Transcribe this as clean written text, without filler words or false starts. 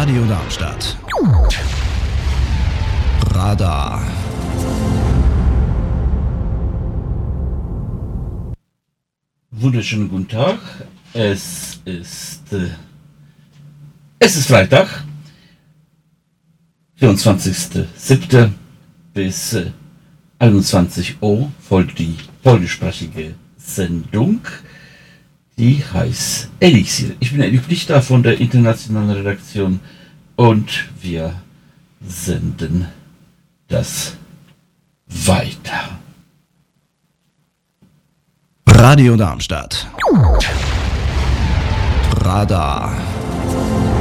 Radio Darmstadt. Radar. Wunderschönen guten Tag. Es ist Freitag, 24.07. bis 21 Uhr folgt die polnischsprachige Sendung, die heißt Elixier. Ich bin Erik Lichter von der internationalen Redaktion und wir senden das weiter. Radio Darmstadt. Radar.